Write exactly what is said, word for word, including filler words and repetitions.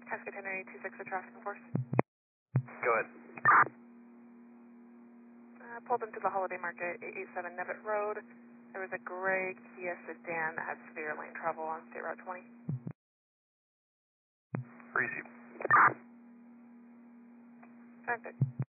Cascade Henry two six, the traffic enforce. Go ahead. Uh, pulled into the Holiday Market, eight eighty-seven Nevitt Road. There was a gray Kia sedan that had severe lane travel on State Route twenty. Receive. Traffic.